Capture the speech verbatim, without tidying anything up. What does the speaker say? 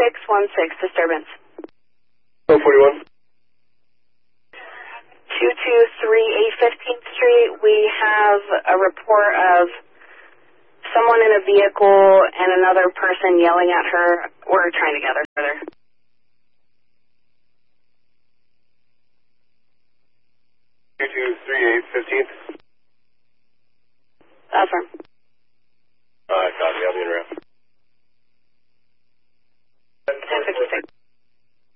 six one six, disturbance. oh forty-one. two two three eight fifteenth Street, we have a report of someone in a vehicle and another person yelling at her. We're trying to gather